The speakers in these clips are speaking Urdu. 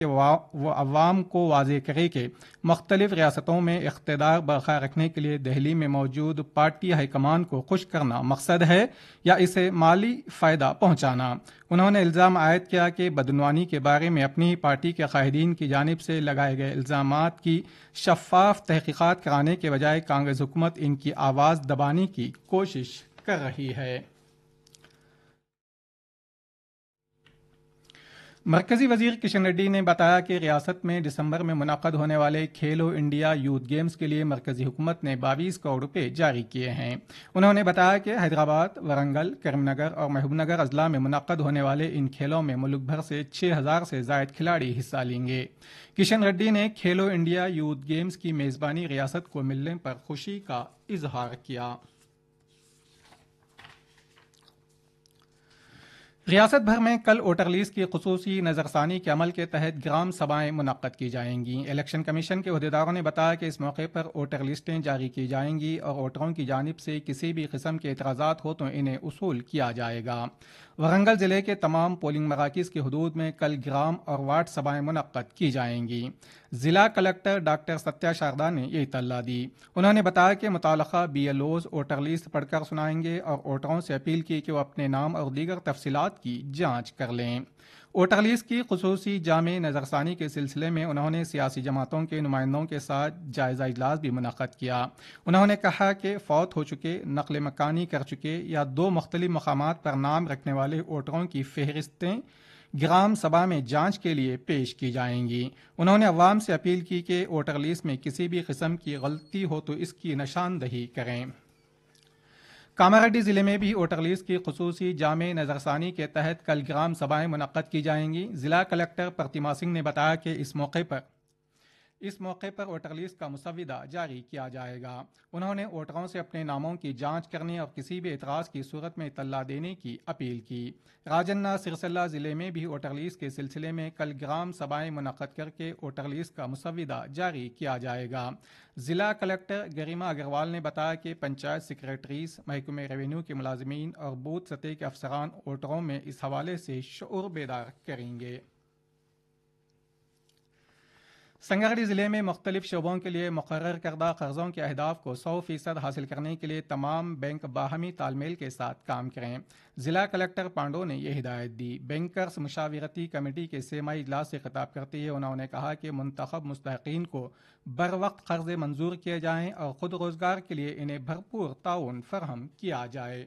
وہ عوام کو واضح کرے کہ مختلف ریاستوں میں اقتدار برقرار رکھنے کے لیے دہلی میں موجود پارٹی ہائی کمان کو خوش کرنا مقصد ہے یا اسے مالی فائدہ پہنچانا۔ انہوں نے الزام عائد کیا کہ بدعنوانی کے بارے میں اپنی ہی پارٹی کے قائدین کی جانب سے لگائے گئے الزامات کی شفاف تحقیقات کرانے کے بجائے کانگریس حکومت ان کی آواز دبانے کی کوشش کر رہی ہے۔ مرکزی وزیر کشن ریڈی نے بتایا کہ ریاست میں دسمبر میں منعقد ہونے والے کھیلو انڈیا یوتھ گیمز کے لیے مرکزی حکومت نے 22 کروڑ روپے جاری کیے ہیں۔ انہوں نے بتایا کہ حیدرآباد، ورنگل، کریم نگر اور محبوب نگر اضلاع میں منعقد ہونے والے ان کھیلوں میں ملک بھر سے 6000 سے زائد کھلاڑی حصہ لیں گے۔ کشن ریڈی نے کھیلو انڈیا یوتھ گیمز کی میزبانی ریاست کو ملنے پر خوشی کا اظہار کیا۔ ریاست بھر میں کل ووٹر لیسٹ کی خصوصی نظر ثانی کے عمل کے تحت گرام سبھائیں منعقد کی جائیں گی۔ الیکشن کمیشن کے عہدیداروں نے بتایا کہ اس موقع پر ووٹر لسٹیں جاری کی جائیں گی اور ووٹروں کی جانب سے کسی بھی قسم کے اعتراضات ہو تو انہیں وصول کیا جائے گا۔ ورنگل ضلع کے تمام پولنگ مراکز کی حدود میں کل گرام اور وارڈ سبھائیں منعقد کی جائیں گی۔ ضلع کلکٹر ڈاکٹر ستیہ شاردا نے یہ اطلاع دی۔ انہوں نے بتایا کہ متعلقہ BLOز ووٹر لسٹ پڑھ کر سنائیں گے اور ووٹروں سے اپیل کی کہ وہ اپنے نام اور دیگر تفصیلات کی جانچ کر لیں۔ ووٹر لسٹ کی خصوصی جامع نظر ثانی کے سلسلے میں انہوں نے سیاسی جماعتوں کے نمائندوں کے ساتھ جائزہ اجلاس بھی منعقد کیا۔ انہوں نے کہا کہ فوت ہو چکے، نقل مکانی کر چکے یا 2 مختلف مقامات پر نام رکھنے والے ووٹروں کی فہرستیں گرام سبھا میں جانچ کے لیے پیش کی جائیں گی۔ انہوں نے عوام سے اپیل کی کہ ووٹر لسٹ میں کسی بھی قسم کی غلطی ہو تو اس کی نشاندہی کریں۔ کاماریڈی ضلع میں بھی ووٹر لسٹ کی خصوصی جامع نظر ثانی کے تحت کل گرام سبھائیں منعقد کی جائیں گی۔ ضلع کلکٹر پرتیما سنگھ نے بتایا کہ اس موقع پر ووٹر لسٹ کا مسودہ جاری کیا جائے گا۔ انہوں نے ووٹروں سے اپنے ناموں کی جانچ کرنے اور کسی بھی اعتراض کی صورت میں اطلاع دینے کی اپیل کی۔ راجنا سرسلہ ضلع میں بھی ووٹر لسٹ کے سلسلے میں کل گرام سبھائیں منعقد کر کے ووٹر لسٹ کا مسودہ جاری کیا جائے گا۔ ضلع کلکٹر گریما اگروال نے بتایا کہ پنچایت سیکریٹریز، محکمہ ریونیو کے ملازمین اور بوتھ سطح کے افسران ووٹروں میں اس حوالے سے شعور بیدار کریں گے۔ سنگاریڈی ضلع میں مختلف شعبوں کے لیے مقرر کردہ قرضوں کے اہداف کو 100% حاصل کرنے کے لیے تمام بینک باہمی تال میل کے ساتھ کام کریں۔ ضلع کلکٹر پانڈو نے یہ ہدایت دی۔ بینکرز مشاورتی کمیٹی کے 6 ماہی اجلاس سے خطاب کرتے ہوئے انہوں نے کہا کہ منتخب مستحقین کو بروقت قرض منظور کیے جائیں اور خود روزگار کے لیے انہیں بھرپور تعاون فراہم کیا جائے۔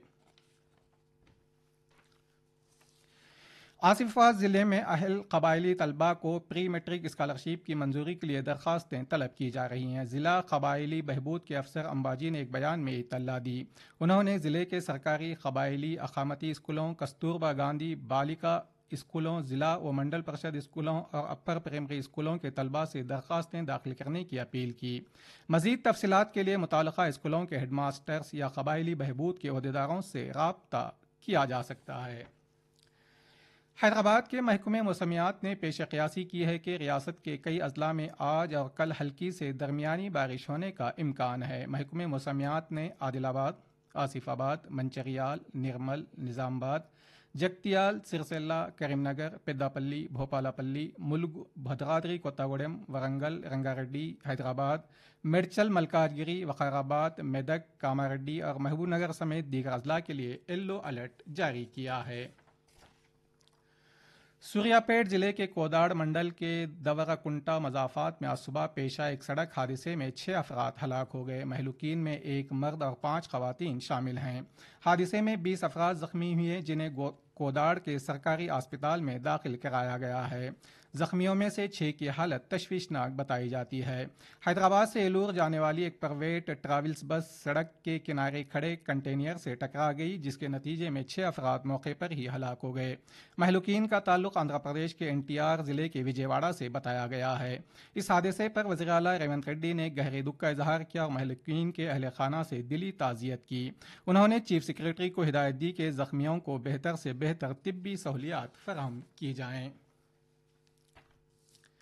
آصف آباد ضلع میں اہل قبائلی طلباء کو پری میٹرک اسکالرشپ کی منظوری کے لیے درخواستیں طلب کی جا رہی ہیں۔ ضلع قبائلی بہبود کے افسر امباجی نے ایک بیان میں اطلاع دی۔ انہوں نے ضلع کے سرکاری قبائلی اقامتی اسکولوں، کستوربا گاندھی بالیکا اسکولوں، ضلع و منڈل پرشد اسکولوں اور اپر پرائمری اسکولوں کے طلباء سے درخواستیں داخل کرنے کی اپیل کی۔ مزید تفصیلات کے لیے متعلقہ اسکولوں کے ہیڈ ماسٹرز یا قبائلی بہبود کے عہدیداروں سے رابطہ کیا جا سکتا ہے۔ حیدرآباد کے محکمہ موسمیات نے پیش قیاسی کی ہے کہ ریاست کے کئی اضلاع میں آج اور کل ہلکی سے درمیانی بارش ہونے کا امکان ہے۔ محکمہ موسمیات نے عادل آباد، آصف آباد، منچریال، نرمل، نظام آباد، جگتیال، سرسلہ، کریم نگر، پیدا پلی، بھوپالا پلی، ملگو، بھدرادری کوتاگوڑم، ورنگل، رنگاریڈی، حیدرآباد، میڈچل ملکاجگیری، وقار آباد، میدک، کاماریڈی اور محبوب نگر سمیت دیگر اضلاع کے لیے یلو الرٹ جاری کیا ہے۔ سوریا پیٹ ضلع کے کوداڑ منڈل کے دورہ کنٹا مضافات میں آج صبح پیش آئے ایک سڑک حادثے میں 6 افراد ہلاک ہو گئے۔ مہلوکین میں 1 مرد اور 5 خواتین شامل ہیں۔ حادثے میں 20 افراد زخمی ہوئے جنہیں کوداڑ کے سرکاری اسپتال میں داخل کرایا گیا ہے۔ زخمیوں میں سے 6 کی حالت تشویشناک بتائی جاتی ہے۔ حیدرآباد سے ایلور جانے والی ایک پرائیویٹ ٹریولز بس سڑک کے کنارے کھڑے کنٹینر سے ٹکرا گئی جس کے نتیجے میں 6 افراد موقع پر ہی ہلاک ہو گئے۔ مہلوکین کا تعلق آندھرا پردیش کے NTR ضلع کے وجے واڑہ سے بتایا گیا ہے۔ اس حادثے پر وزیر اعلیٰ ریونت ریڈی نے گہرے دکھ کا اظہار کیا اور مہلوکین کے اہل خانہ سے دلی تعزیت کی۔ انہوں نے چیف سیکریٹری کو ہدایت دی کہ زخمیوں کو بہتر سے بہتر طبی سہولیات فراہم کی جائیں۔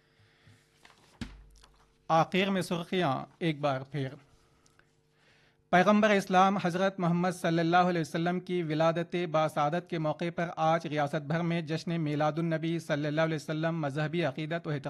آخر میں سرخیاں ایک بار پھر۔ پیغمبر اسلام حضرت محمد صلی اللہ علیہ وسلم کی ولادت باسعادت کے موقع پر آج ریاست بھر میں جشن میلاد النبی صلی اللہ علیہ وسلم مذہبی عقیدت و